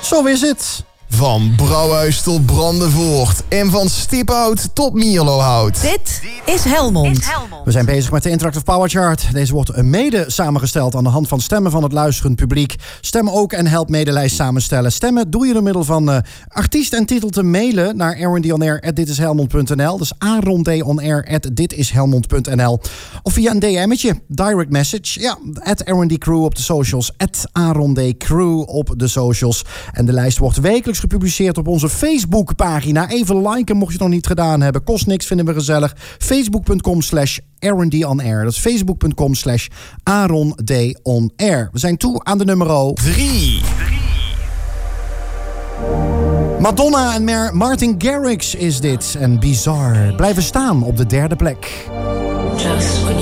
Zo is het. Van Brouwhuis tot Brandenvoort en van Stiphout tot Mierlohout. Dit is Helmond. We zijn bezig met de Interactive Power Chart. Deze wordt mede samengesteld aan de hand van stemmen van het luisterend publiek. Stem ook en help medelijst samenstellen. Stemmen doe je door middel van artiest en titel te mailen naar arondonair@ditishelmond.nl. Dus arondonair@ditishelmond.nl. Of via een DM'tje, direct message. Ja, @RNDcrew op de socials, @AronDCrew op de socials. En de lijst wordt wekelijks gepubliceerd op onze Facebookpagina. Even liken mocht je het nog niet gedaan hebben. Kost niks, vinden we gezellig. Facebook.com/AronDOnAir. Dat is Facebook.com/AronDOnAir. We zijn toe aan de nummer 3. Madonna en Martin Garrix is dit. En Bizarre blijven staan op de derde plek. Just when